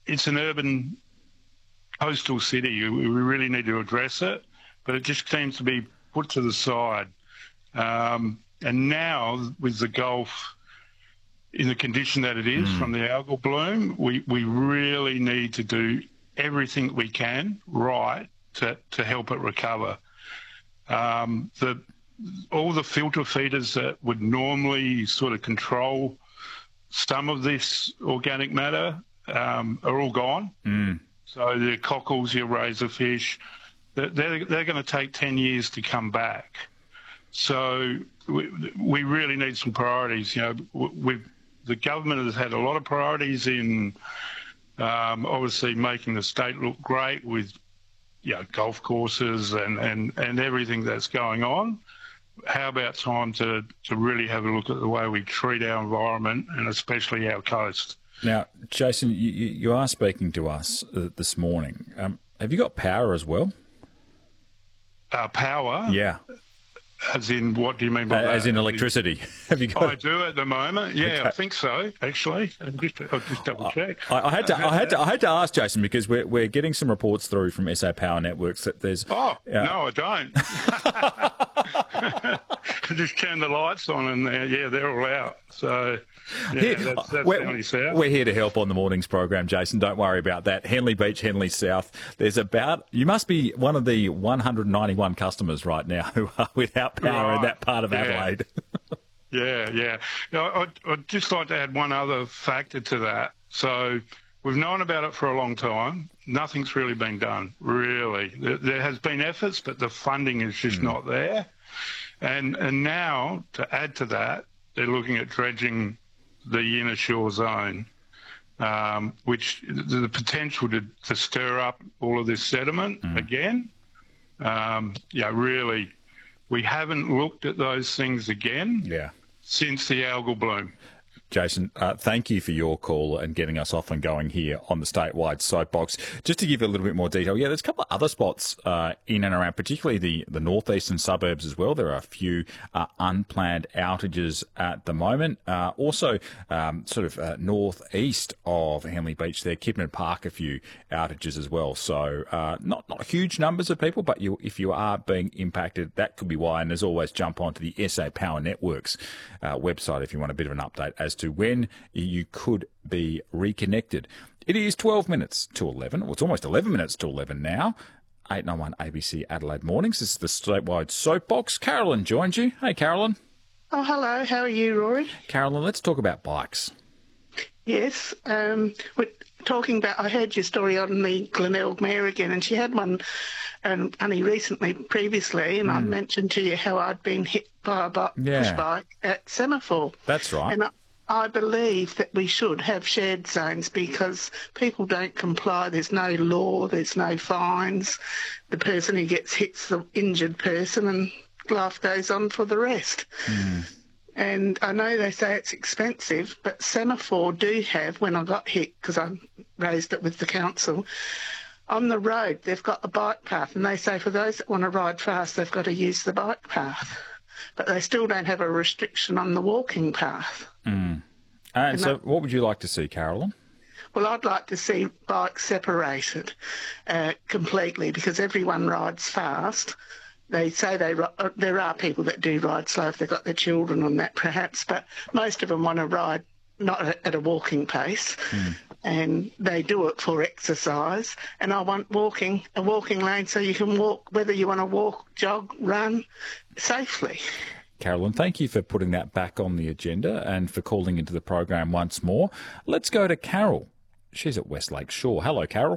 it's an urban coastal city. We really need to address it, but it just seems to be put to the side. And now with the Gulf in the condition that it is from the algal bloom, we really need to do everything we can right to help it recover. All the filter feeders that would normally sort of control some of this organic matter are all gone. So the cockles, your razorfish, they're going to take 10 years to come back. So we really need some priorities. You know, the government has had a lot of priorities in obviously making the state look great with, you know, golf courses and everything that's going on. How about time to really have a look at the way we treat our environment and especially our coast? Now, Jason, you are speaking to us this morning. Have you got power as well? Power? Yeah. As in, what do you mean by that? As in electricity. Have you got? I do at the moment. Yeah, okay. I think so. Actually, I'll just double check. I had to ask Jason because we're getting some reports through from SA Power Networks that there's. Oh no, I don't. I just turn the lights on and they're all out. So. Yeah, that's Henley South. We're here to help on the morning's program, Jason. Don't worry about that. Henley Beach, Henley South. You must be one of the 191 customers right now who are without power in that part of Adelaide. Yeah. I'd just like to add one other factor to that. So we've known about it for a long time. Nothing's really been done, really. There has been efforts, but the funding is just not there. And now, to add to that, they're looking at dredging the inner shore zone, which the potential to stir up all of this sediment again. Really, we haven't looked at those things again since the algal bloom. Jason, thank you for your call and getting us off and going here on the statewide soapbox. Just to give you a little bit more detail, there's a couple of other spots in and around, particularly the northeastern suburbs as well. There are a few unplanned outages at the moment. Also, northeast of Henley Beach there, Kidman Park, a few outages as well. So not huge numbers of people, but if you are being impacted, that could be why. And as always, jump onto the SA Power Networks website if you want a bit of an update as to when you could be reconnected. It is 12 minutes to 11. Well, it's almost 11 minutes to 11 now. 891 ABC Adelaide Mornings. This is the statewide soapbox. Carolyn joins you. Hey, Carolyn. Oh, hello. How are you, Rory? Carolyn, let's talk about bikes. Yes. We're talking about, I heard your story on the Glenelg Mare again, and she had one only previously, and I mentioned to you how I'd been hit by a push bike at Semaphore. That's right. And I believe that we should have shared zones because people don't comply. There's no law, there's no fines. The person who gets hit's the injured person and life goes on for the rest. And I know they say it's expensive, but Semaphore do have, when I got hit, because I raised it with the council, on the road they've got a bike path, and they say for those that want to ride fast, they've got to use the bike path. But they still don't have a restriction on the walking path. And so what would you like to see, Carolyn? Well, I'd like to see bikes separated completely because everyone rides fast. They say there are people that do ride slow if they've got their children on that perhaps, but most of them want to ride not at a walking pace, and they do it for exercise. And I want a walking lane so you can walk, whether you want to walk, jog, run, safely. Carolyn, thank you for putting that back on the agenda and for calling into the program once more. Let's go to Carol. She's at Westlake Shore. Hello, Carol.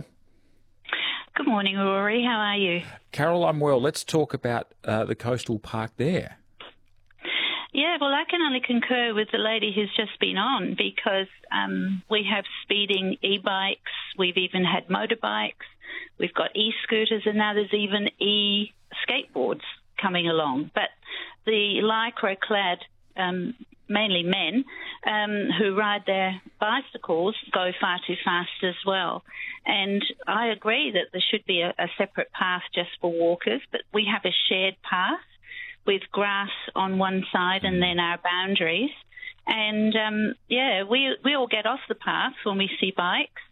Good morning, Rory. How are you? Carol, I'm well. Let's talk about the coastal park there. Yeah, well, I can only concur with the lady who's just been on because we have speeding e-bikes. We've even had motorbikes. We've got e-scooters, and now there's even e-skateboards coming along. But the lycra-clad, mainly men, who ride their bicycles go far too fast as well. And I agree that there should be a separate path just for walkers, but we have a shared path with grass on one side and then our boundaries. And, we all get off the path when we see bikes.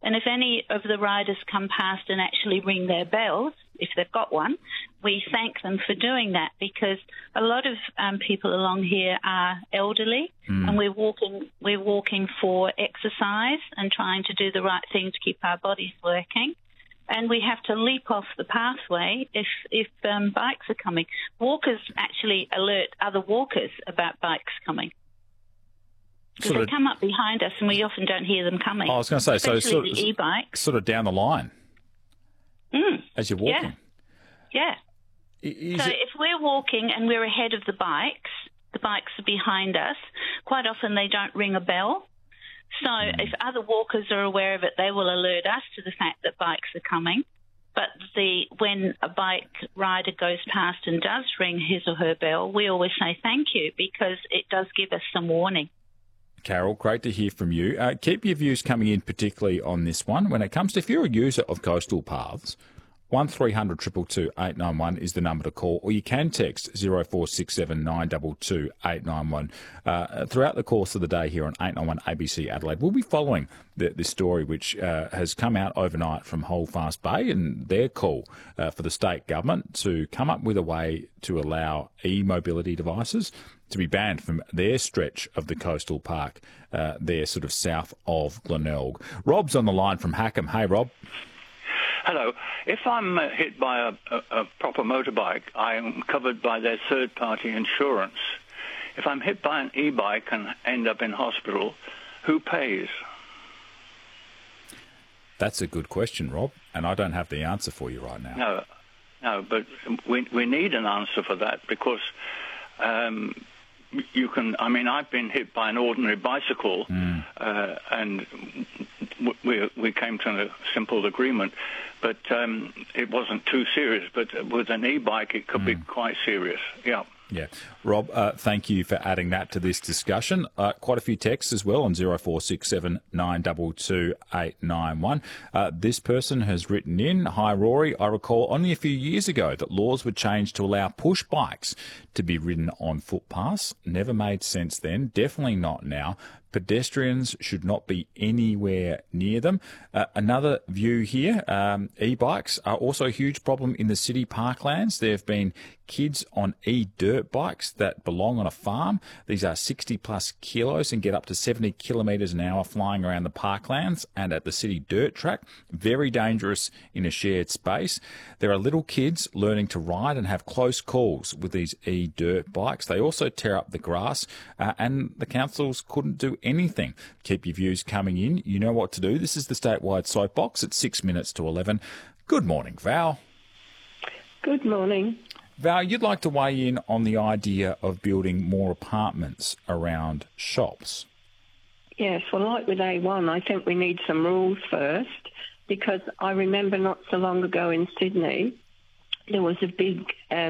And if any of the riders come past and actually ring their bells, if they've got one, we thank them for doing that, because a lot of people along here are elderly, and we're walking for exercise and trying to do the right thing to keep our bodies working. And we have to leap off the pathway if bikes are coming. Walkers actually alert other walkers about bikes coming. Because they come up behind us and we often don't hear them coming. I was going to say, especially so sort the e-bikes. Sort of down the line as you're walking. Yeah. If we're walking and we're ahead of the bikes are behind us, quite often they don't ring a bell. So if other walkers are aware of it, they will alert us to the fact that bikes are coming. But when a bike rider goes past and does ring his or her bell, we always say thank you, because it does give us some warning. Carol, great to hear from you. Keep your views coming in, particularly on this one. When it comes to, if you're a user of coastal paths, 1300 222 891 is the number to call, or you can text 0467 922 891. Throughout the course of the day here on 891 ABC Adelaide, we'll be following this story, which has come out overnight from Holdfast Bay, and their call for the state government to come up with a way to allow e-mobility devices to be banned from their stretch of the coastal park, there sort of south of Glenelg. Rob's on the line from Hackham. Hey, Rob. Hello. If I'm hit by a proper motorbike, I am covered by their third-party insurance. If I'm hit by an e-bike and end up in hospital, who pays? That's a good question, Rob, and I don't have the answer for you right now. No, but we need an answer for that, because you can. I mean, I've been hit by an ordinary bicycle, and we came to a simple agreement, but it wasn't too serious. But with an e-bike, it could be quite serious. Yeah. Yeah. Rob, thank you for adding that to this discussion. Quite a few texts as well on 0467 922 891. This person has written in, "Hi Rory, I recall only a few years ago that laws were changed to allow push bikes to be ridden on footpaths. Never made sense then, definitely not now. Pedestrians should not be anywhere near them." Another view here, e-bikes are also a huge problem in the city parklands. There have been kids on e-dirt bikes that belong on a farm. These are 60 plus kilos and get up to 70 kilometres an hour flying around the parklands and at the city dirt track. Very dangerous in a shared space. There are little kids learning to ride and have close calls with these e-dirt bikes. They also tear up the grass and the councils couldn't do anything. Keep your views coming in. You know what to do. This is the Statewide Soapbox at 6 minutes to 11. Good morning, Val. Good morning. Val, you'd like to weigh in on the idea of building more apartments around shops. Yes, well, like with A1, I think we need some rules first, because I remember not so long ago in Sydney, there was a big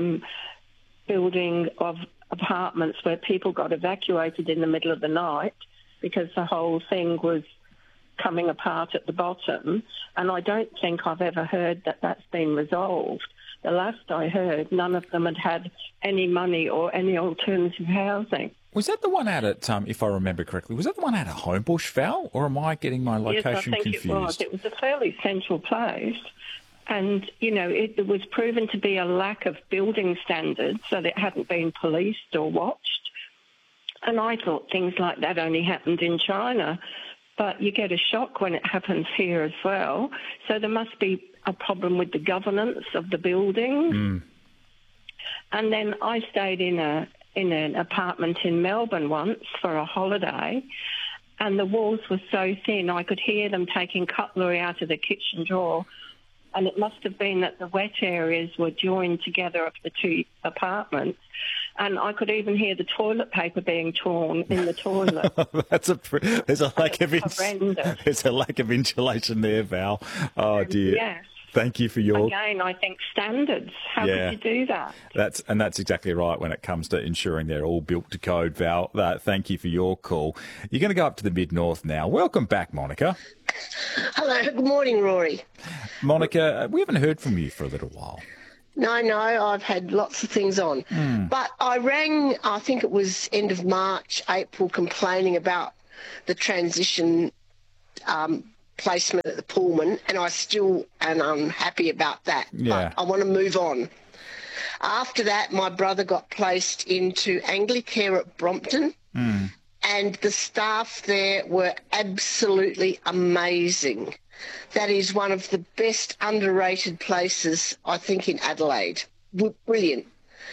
building of apartments where people got evacuated in the middle of the night because the whole thing was coming apart at the bottom, and I don't think I've ever heard that that's been resolved. The last I heard, none of them had any money or any alternative housing. Was that the one out at, if I remember correctly, was that the one out at Homebush, Val, or am I getting my location confused? Yes, I think it was. It was a fairly central place. And, you know, it was proven to be a lack of building standards, so that it hadn't been policed or watched. And I thought things like that only happened in China. But you get a shock when it happens here as well. So there must be a problem with the governance of the building. And then I stayed in an apartment in Melbourne once for a holiday, and the walls were so thin I could hear them taking cutlery out of the kitchen drawer. And it must have been that the wet areas were joined together of the two apartments. And I could even hear the toilet paper being torn in the toilet. There's a lack of insulation there, Val. Oh, dear. Yes. Thank you for your... Again, I think standards. How could you do that? That's exactly right when it comes to ensuring they're all built to code, Val. Thank you for your call. You're going to go up to the mid-north now. Welcome back, Monica. Hello. Good morning, Rory. Monica, we haven't heard from you for a little while. No, I've had lots of things on. But I rang, I think it was end of March, April, complaining about the transition placement at the Pullman, and I still am unhappy about that. Yeah. But I want to move on. After that, my brother got placed into Anglicare at Brompton, and the staff there were absolutely amazing. That is one of the best underrated places, I think, in Adelaide. Brilliant.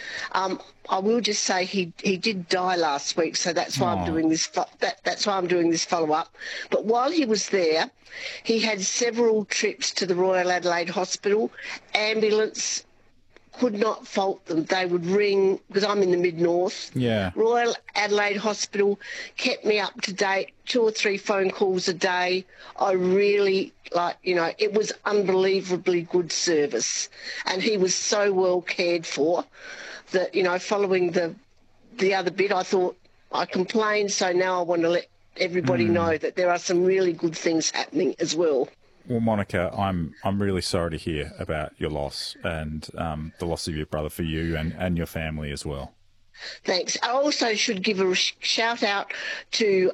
I will just say he did die last week, so that's why I'm doing this. That's why I'm doing this follow-up. But while he was there, he had several trips to the Royal Adelaide Hospital. Ambulance could not fault them. They would ring, because I'm in the mid-north. Yeah. Royal Adelaide Hospital kept me up to date, 2 or 3 phone calls a day. I really, it was unbelievably good service. And he was so well cared for that, following the other bit, I thought I complained, so now I want to let everybody know that there are some really good things happening as well. Well, Monica, I'm really sorry to hear about your loss and the loss of your brother for you and your family as well. Thanks. I also should give a shout out to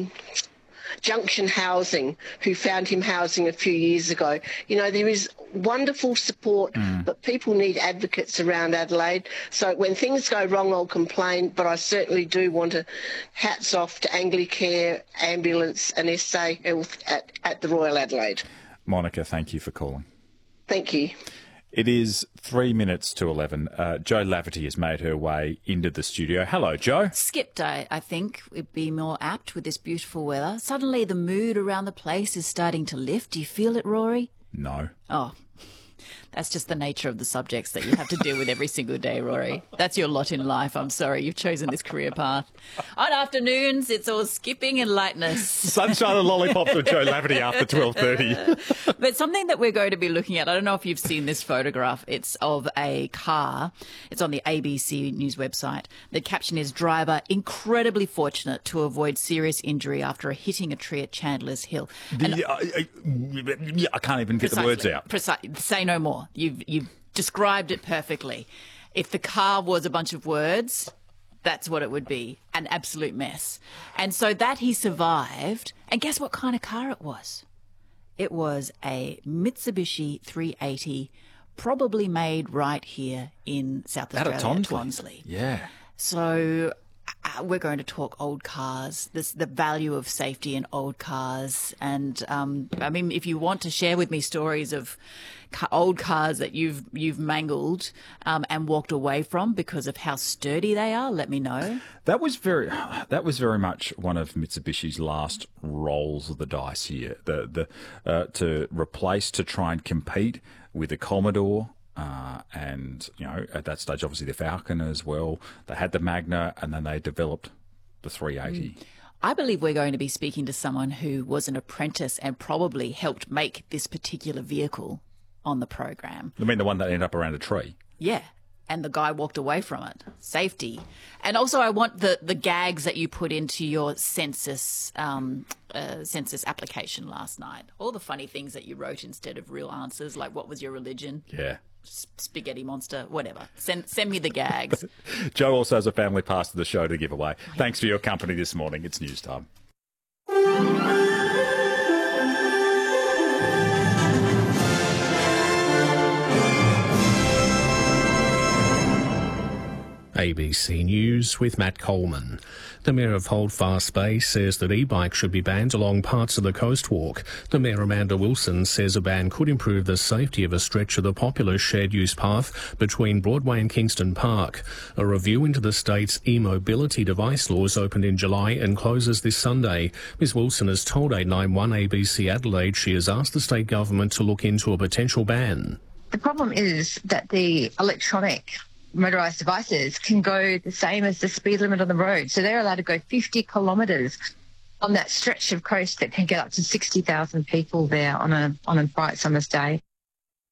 Junction Housing, who found him housing a few years ago. There is wonderful support, but people need advocates around Adelaide. So when things go wrong, I'll complain, but I certainly do want to hats off to Anglicare, Ambulance and SA Health at the Royal Adelaide. Monica, thank you for calling. Thank you. It is 3 minutes to 11. Jo Laverty has made her way into the studio. Hello, Jo. Skip day, I think, would be more apt with this beautiful weather. Suddenly the mood around the place is starting to lift. Do you feel it, Rory? No. Oh, that's just the nature of the subjects that you have to deal with every single day, Rory. That's your lot in life. I'm sorry, you've chosen this career path. On afternoons, it's all skipping and lightness. Sunshine and lollipops with Jo Laverty after 12:30. But something that we're going to be looking at, I don't know if you've seen this photograph. It's of a car. It's on the ABC News website. The caption is, "Driver incredibly fortunate to avoid serious injury after hitting a tree at Chandler's Hill." I can't even get the words out. Say no more. You've described it perfectly. If the car was a bunch of words, that's what it would be, an absolute mess. And so that he survived, and guess what kind of car it was? It was a Mitsubishi 380, probably made right here in South Australia, at Tonsley. Yeah. So we're going to talk old cars, the value of safety in old cars. And if you want to share with me stories of old cars that you've mangled and walked away from because of how sturdy they are, let me know. That was very much one of Mitsubishi's last rolls of the dice here. To replace, to try and compete with the Commodore. And at that stage, obviously the Falcon as well. They had the Magna, and then they developed the 380. I believe we're going to be speaking to someone who was an apprentice and probably helped make this particular vehicle on the program. You mean the one that ended up around a tree? Yeah. And the guy walked away from it. Safety. And also I want the gags that you put into your census application last night. All the funny things that you wrote instead of real answers, like what was your religion? Yeah. Spaghetti monster, whatever. Send me the gags. Jo also has a family pass to the show to give away. Thanks for your company this morning. It's news time. ABC News with Matt Coleman. The Mayor of Holdfast Bay says that e-bikes should be banned along parts of the Coast Walk. The Mayor, Amanda Wilson, says a ban could improve the safety of a stretch of the popular shared-use path between Broadway and Kingston Park. A review into the state's e-mobility device laws opened in July and closes this Sunday. Ms Wilson has told 891 ABC Adelaide she has asked the state government to look into a potential ban. The problem is that the electronic motorised devices can go the same as the speed limit on the road. So they're allowed to go 50 kilometres on that stretch of coast that can get up to 60,000 people there on a bright summer's day.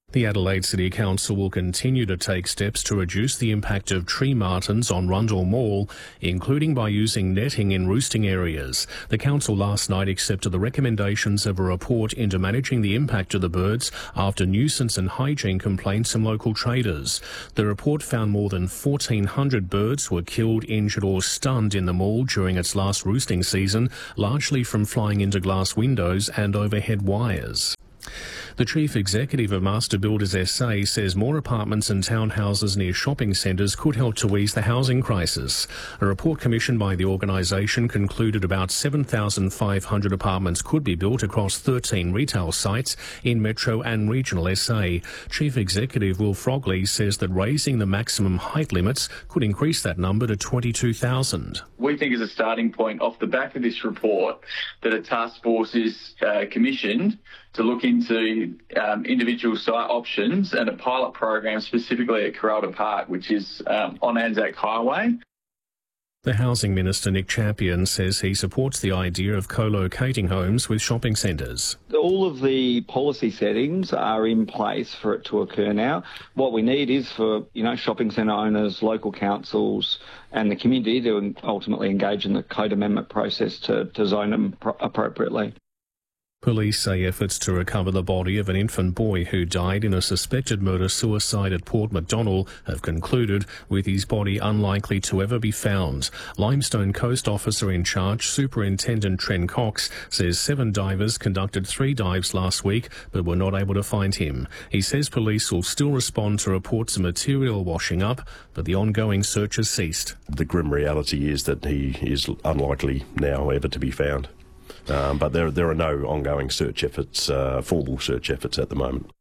The Adelaide City Council will continue to take steps to reduce the impact of tree martins on Rundle Mall, including by using netting in roosting areas. The council last night accepted the recommendations of a report into managing the impact of the birds after nuisance and hygiene complaints from local traders. The report found more than 1,400 birds were killed, injured or stunned in the mall during its last roosting season, largely from flying into glass windows and overhead wires. The chief executive of Master Builders SA says more apartments and townhouses near shopping centres could help to ease the housing crisis. A report commissioned by the organisation concluded about 7,500 apartments could be built across 13 retail sites in Metro and Regional SA. Chief Executive Will Frogley says that raising the maximum height limits could increase that number to 22,000. We think as a starting point, off the back of this report, that a task force is commissioned to look into individual site options and a pilot program specifically at Coralda Park, which is on Anzac Highway. The Housing Minister, Nick Champion, says he supports the idea of co-locating homes with shopping centres. All of the policy settings are in place for it to occur now. What we need is for, shopping centre owners, local councils and the community to ultimately engage in the code amendment process to zone them appropriately. Police say efforts to recover the body of an infant boy who died in a suspected murder-suicide at Port Macdonnell have concluded, with his body unlikely to ever be found. Limestone Coast officer in charge, Superintendent Trent Cox, says 7 divers conducted 3 dives last week but were not able to find him. He says police will still respond to reports of material washing up, but the ongoing search has ceased. The grim reality is that he is unlikely now ever to be found. But there are no ongoing search efforts, formal search efforts at the moment.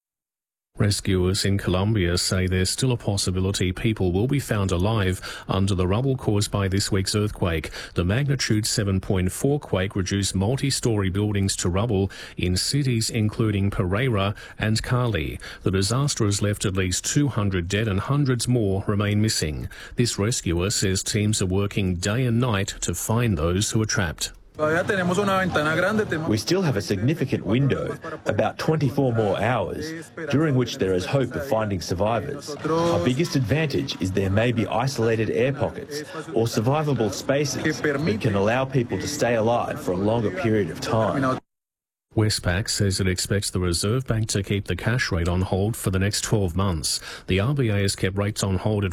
Rescuers in Colombia say there's still a possibility people will be found alive under the rubble caused by this week's earthquake. The magnitude 7.4 quake reduced multi-storey buildings to rubble in cities including Pereira and Cali. The disaster has left at least 200 dead and hundreds more remain missing. This rescuer says teams are working day and night to find those who are trapped. We still have a significant window, about 24 more hours, during which there is hope of finding survivors. Our biggest advantage is there may be isolated air pockets or survivable spaces that can allow people to stay alive for a longer period of time. Westpac says it expects the Reserve Bank to keep the cash rate on hold for the next 12 months. The RBA has kept rates on hold at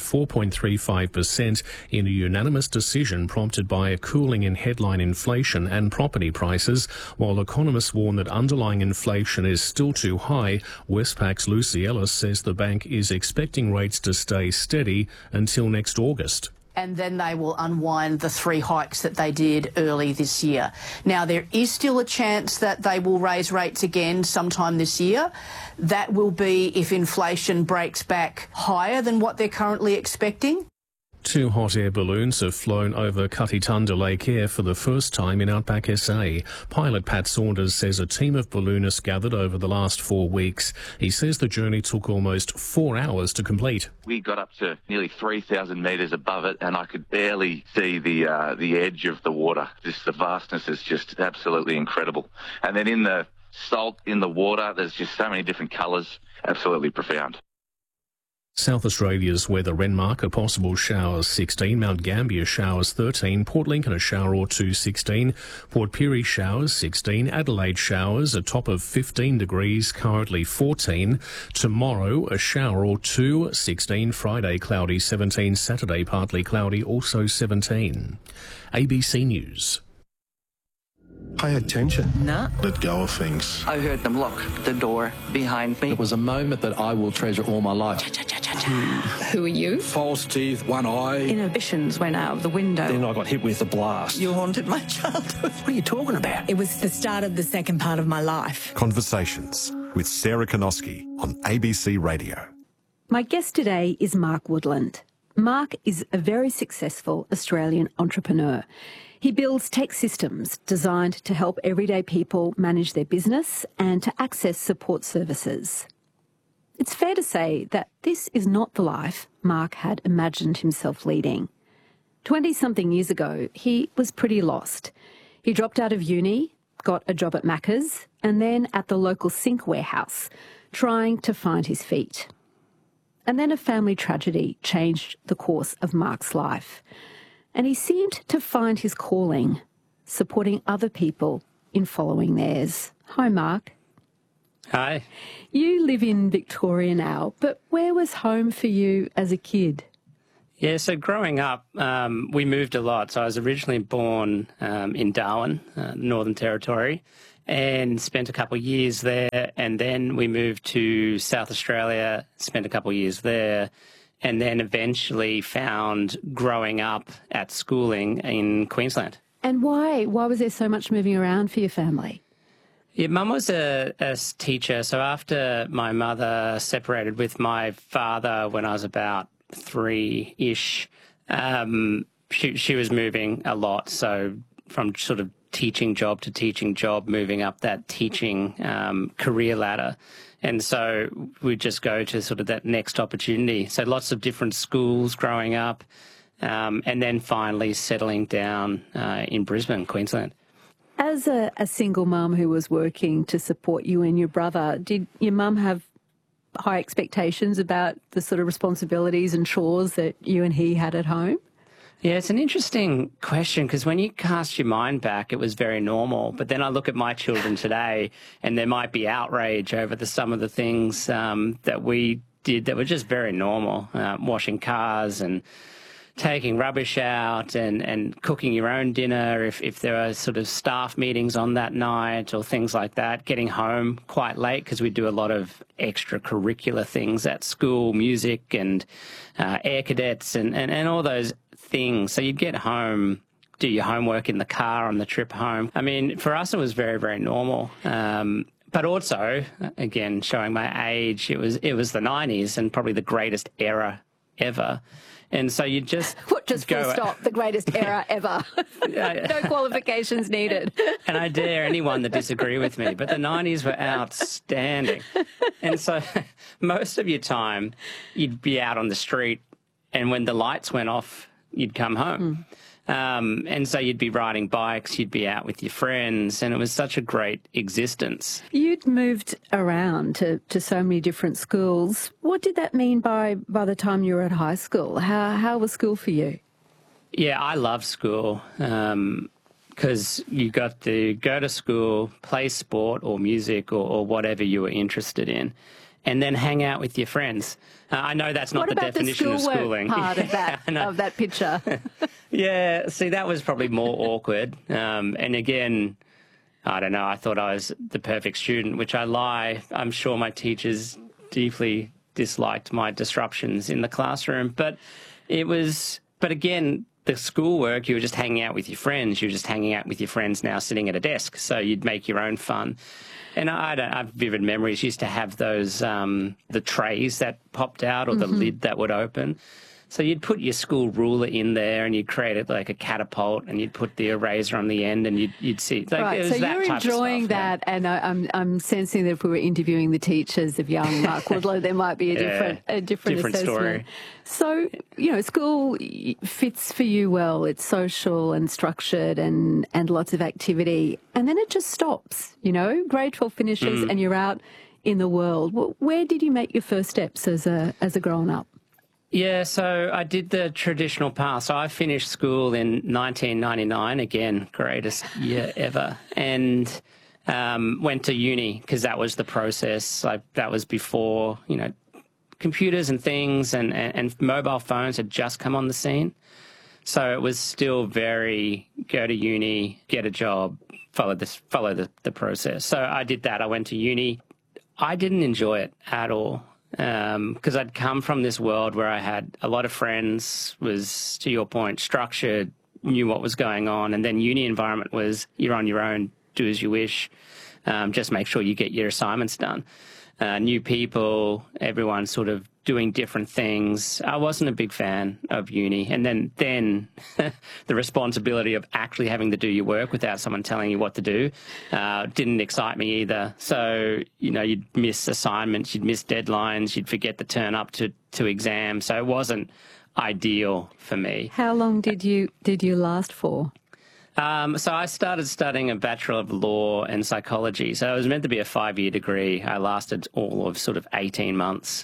4.35% in a unanimous decision prompted by a cooling in headline inflation and property prices. While economists warn that underlying inflation is still too high, Westpac's Lucy Ellis says the bank is expecting rates to stay steady until next August. And then they will unwind the 3 hikes that they did early this year. Now, there is still a chance that they will raise rates again sometime this year. That will be if inflation breaks back higher than what they're currently expecting. 2 hot air balloons have flown over Cutitunda Lake Air for the first time in Outback SA. Pilot Pat Saunders says a team of balloonists gathered over the last 4 weeks. He says the journey took almost 4 hours to complete. We got up to nearly 3,000 metres above it and I could barely see the edge of the water. Just the vastness is just absolutely incredible. And then in the salt in the water, there's just so many different colours. Absolutely profound. South Australia's weather: Renmark, a possible shower 16, Mount Gambier showers 13, Port Lincoln a shower or 2 16, Port Pirie showers 16, Adelaide showers a top of 15 degrees, currently 14. Tomorrow a shower or 2 16, Friday cloudy 17, Saturday partly cloudy also 17. ABC News. Pay attention. No. Let go of things. I heard them lock the door behind me. It was a moment that I will treasure all my life. Who are you? False teeth, one eye. Inhibitions went out of the window. Then I got hit with a blast. You haunted my childhood. What are you talking about? It was the start of the second part of my life. Conversations with Sarah Konoski on ABC Radio. My guest today is Mark Woodland. Mark is a very successful Australian entrepreneur. He builds tech systems designed to help everyday people manage their business and to access support services. It's fair to say that this is not the life Mark had imagined himself leading. 20-something years ago, he was pretty lost. He dropped out of uni, got a job at Macca's and then at the local sink warehouse, trying to find his feet. And then a family tragedy changed the course of Mark's life. And he seemed to find his calling, supporting other people in following theirs. Hi, Mark. Hi. You live in Victoria now, but where was home for you as a kid? Yeah, so growing up, we moved a lot. So I was originally born in Darwin, Northern Territory, and spent a couple of years there. And then we moved to South Australia, spent a couple of years there, and then eventually found growing up at schooling in Queensland. And why? Why was there so much moving around for your family? Yeah, Mum was a teacher. So after my mother separated with my father when I was about 3-ish, she was moving a lot. So from sort of teaching job to teaching job, moving up that teaching career ladder. And so we'd just go to sort of that next opportunity. So lots of different schools growing up, and then finally settling down in Brisbane, Queensland. As a single mum who was working to support you and your brother, did your mum have high expectations about the sort of responsibilities and chores that you and he had at home? Yeah, it's an interesting question because when you cast your mind back, it was very normal. But then I look at my children today and there might be outrage over some of the things that we did that were just very normal, washing cars and taking rubbish out and cooking your own dinner if there are sort of staff meetings on that night or things like that, getting home quite late because we do a lot of extracurricular things at school, music and air cadets and all those things. So you'd get home, do your homework in the car on the trip home. I mean, for us, it was very, very normal. But also, again, showing my age, it was the 90s and probably the greatest era ever. And so you just full stop, the greatest era ever. No qualifications needed. And I dare anyone to disagree with me, but the 90s were outstanding. And so most of your time, you'd be out on the street, and when the lights went off, you'd come home. And so you'd be riding bikes, you'd be out with your friends, and it was such a great existence. You'd moved around to so many different schools. What did that mean by the time you were at high school? How was school for you? Yeah, I loved school because you got to go to school, play sport or music or whatever you were interested in, and then hang out with your friends. I know that's not the definition of schooling. What about the schoolwork part of that picture? Yeah, see, that was probably more awkward. And again, I don't know, I thought I was the perfect student, which I lie. I'm sure my teachers deeply disliked my disruptions in the classroom. But again, the schoolwork, you were just hanging out with your friends. You were just hanging out with your friends now sitting at a desk. So you'd make your own fun. And I have vivid memories. Used to have those, the trays that popped out or the lid that would open. So you'd put your school ruler in there and you'd create it like a catapult and you'd put the eraser on the end and you'd see. Like, right, so you're enjoying that, and I'm sensing that if we were interviewing the teachers of young Mark Woodland, there might be a different assessment. Story. So, school fits for you well. It's social and structured and lots of activity. And then it just stops, grade 12 finishes and you're out in the world. Where did you make your first steps as a grown-up? Yeah, so I did the traditional path. So I finished school in 1999, again, greatest year ever, and went to uni because that was the process. That was before, computers and things and mobile phones had just come on the scene. So it was still very go to uni, get a job, follow the process. So I did that. I went to uni. I didn't enjoy it at all. Because I'd come from this world where I had a lot of friends, was, to your point, structured, knew what was going on, and then uni environment was you're on your own, do as you wish, just make sure you get your assignments done. New people, everyone sort of doing different things. I wasn't a big fan of uni. And then the responsibility of actually having to do your work without someone telling you what to do didn't excite me either. So, you'd miss assignments, you'd miss deadlines, you'd forget to turn up to exams. So it wasn't ideal for me. How long did you last for? So I started studying a Bachelor of Law and Psychology. So it was meant to be a 5-year degree. I lasted all of sort of 18 months.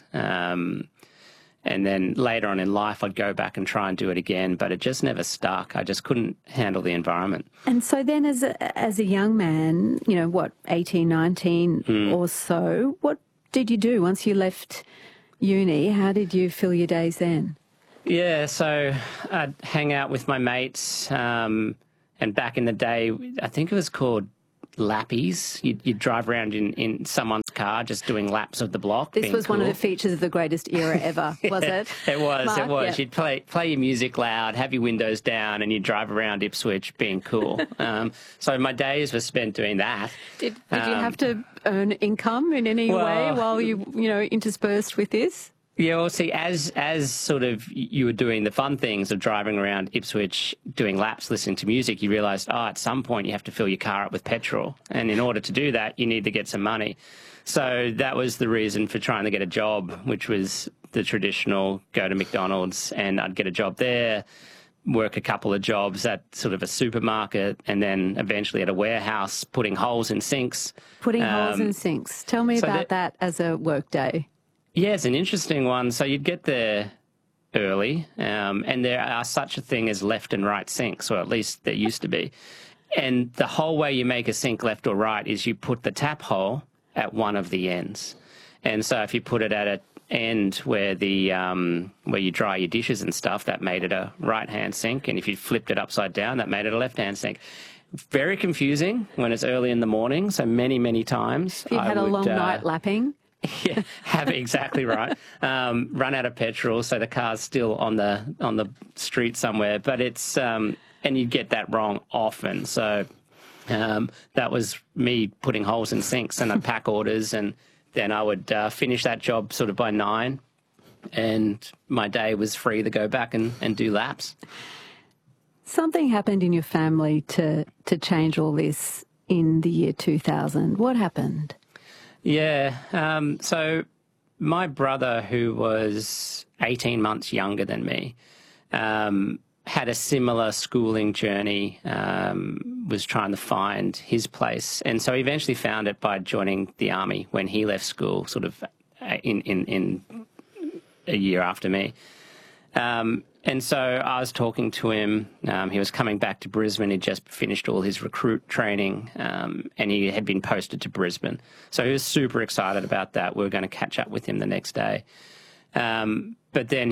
And then later on in life, I'd go back and try and do it again, but it just never stuck. I just couldn't handle the environment. And so then as a young man, 18, 19 or so, what did you do once you left uni? How did you fill your days then? Yeah, so I'd hang out with my mates, and back in the day, I think it was called lappies. You'd drive around in someone's car just doing laps of the block. This was one of the features of the greatest era ever, was it? It was, Mark? it was. Yeah. You'd play your music loud, have your windows down, and you'd drive around Ipswich being cool. So my days were spent doing that. Did you have to earn income in any way while you interspersed with this? Yeah, well, see, as sort of you were doing the fun things of driving around Ipswich, doing laps, listening to music, you realised, at some point you have to fill your car up with petrol. And in order to do that, you need to get some money. So that was the reason for trying to get a job, which was the traditional go to McDonald's, and I'd get a job there, work a couple of jobs at sort of a supermarket, and then eventually at a warehouse, putting holes in sinks. Putting holes in sinks. Tell me about that as a work day. Yeah, it's an interesting one. So you'd get there early, and there are such a thing as left and right sinks, or at least there used to be. And the whole way you make a sink left or right is you put the tap hole at one of the ends. And so if you put it at an end where where you dry your dishes and stuff, that made it a right-hand sink. And if you flipped it upside down, that made it a left-hand sink. Very confusing when it's early in the morning. So many, many times. If you've had a long night lapping. Yeah, have it exactly right. Run out of petrol, so the car's still on the street somewhere. But it's and you get that wrong often. So that was me putting holes in sinks, and I'd pack orders, and then I would finish that job sort of by 9, and my day was free to go back and do laps. Something happened in your family to change all this in the year 2000. What happened? Yeah, so my brother, who was 18 months younger than me, had a similar schooling journey, was trying to find his place. And so he eventually found it by joining the army when he left school, sort of in a year after me. And so I was talking to him. He was coming back to Brisbane. He'd just finished all his recruit training, and he had been posted to Brisbane. So he was super excited about that. We were going to catch up with him the next day. But then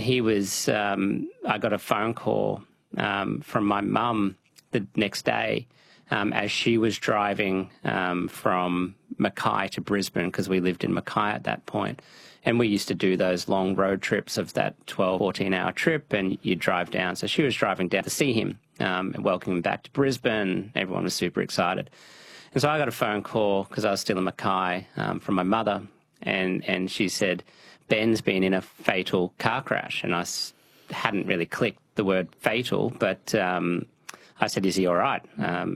I got a phone call from my mum the next day as she was driving from Mackay to Brisbane, because we lived in Mackay at that point. And we used to do those long road trips of that 12, 14-hour trip, and you'd drive down. So she was driving down to see him and welcome him back to Brisbane. Everyone was super excited. And so I got a phone call, because I was still in Mackay, from my mother, and she said, Ben's been in a fatal car crash. And I hadn't really clicked the word fatal, but I said, is he all right?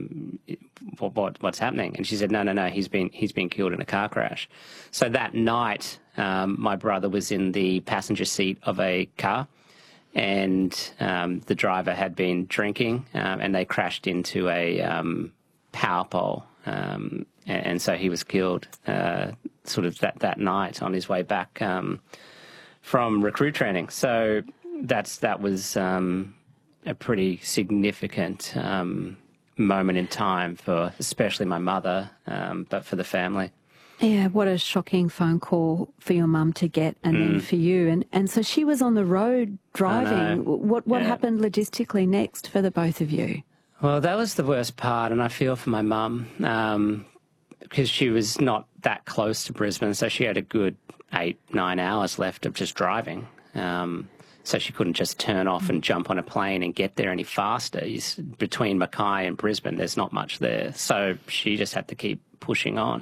What's happening? And she said, no, he's been killed in a car crash. So that night, my brother was in the passenger seat of a car, and the driver had been drinking, and they crashed into a power pole, and so he was killed sort of that night on his way back from recruit training. So that was a pretty significant moment in time for especially my mother, but for the family. Yeah, what a shocking phone call for your mum to get, and then for you. And so she was on the road driving. What happened logistically next for the both of you? Well, that was the worst part, and I feel for my mum because she was not that close to Brisbane, so she had a good 8-9 hours left of just driving. So she couldn't just turn off and jump on a plane and get there any faster. Between Mackay and Brisbane, there's not much there. So she just had to keep pushing on.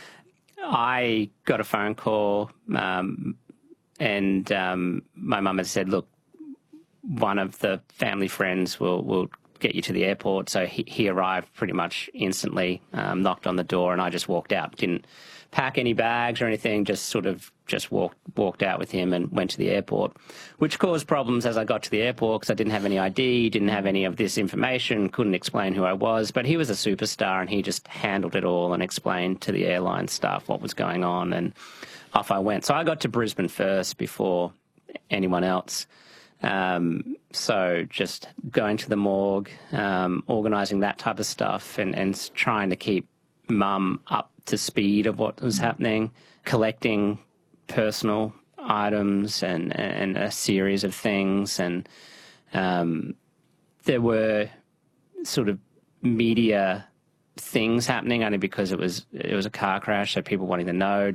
I got a phone call, and my mum had said, look, one of the family friends will get you to the airport. So he arrived pretty much instantly, knocked on the door, and I just walked out. Didn't pack any bags or anything, just walked out with him and went to the airport, which caused problems as I got to the airport because I didn't have any ID, didn't have any of this information, couldn't explain who I was. But he was a superstar, and he just handled it all and explained to the airline staff what was going on, and off I went. So I got to Brisbane first before anyone else. So just going to the morgue, organising that type of stuff, and trying to keep Mum up to speed of what was happening, collecting personal items and a series of things. And there were sort of media things happening only because it was a car crash, so people wanting to know.